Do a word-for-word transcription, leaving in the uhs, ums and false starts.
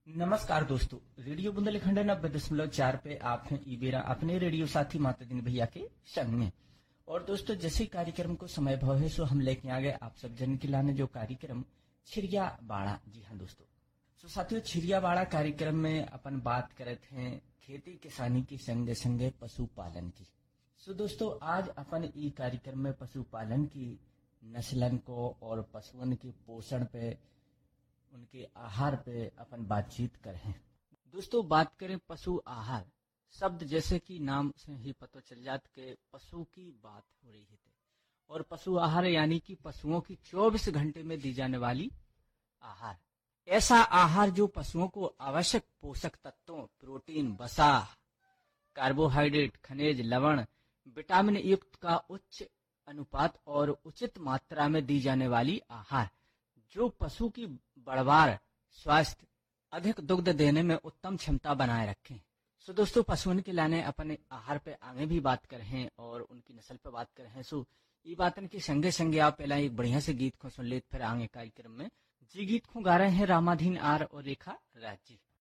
नमस्कार दोस्तों, रेडियो बुंदेलखंड नब्बे दशमलव चार पे आप हैं ईबेरा अपने रेडियो साथी माता दिन भैया के संग में। और दोस्तों, जैसे कार्यक्रम को समय भाव है सो हम लेके आ गए आप सब जन के लाने जो कार्यक्रम छिरिया बाड़ा। जी हाँ दोस्तों, सो साथियों छिरिया बाड़ा कार्यक्रम में अपन बात करते हैं खेती किसानी की संगे संगे पशुपालन की। सो दोस्तों, आज अपन ई कार्यक्रम में पशुपालन की नस्लन को और पशुओं के पोषण पे, उनके आहार पे अपन बातचीत करें। दोस्तों, बात करें पशु आहार शब्द जैसे कि नाम से ही पता चल जाता कि पशु की बात हो रही है। और पशु आहार यानी कि पशुओं की चौबीस घंटे में दी जाने वाली आहार, ऐसा आहार जो पशुओं को आवश्यक पोषक तत्वों, प्रोटीन, वसा, कार्बोहाइड्रेट, खनिज, लवण, विटामिन युक्त का उच्च अनुपात और उचित मात्रा में दी जाने वाली आहार जो पशु की बढ़वार, स्वास्थ्य, अधिक दुग्ध देने में उत्तम क्षमता बनाए रखें। सो दोस्तों, पशुओं के लाने अपने आहार पे आगे भी बात कर हैं और उनकी नस्ल पे बात कर हैं। सो ये बातन के संगे संगे आप पहला एक बढ़िया से गीत को सुन लेते फिर आगे कार्यक्रम में। जी गीत को गा रहे हैं रामाधीन आर और रेखा राज जी।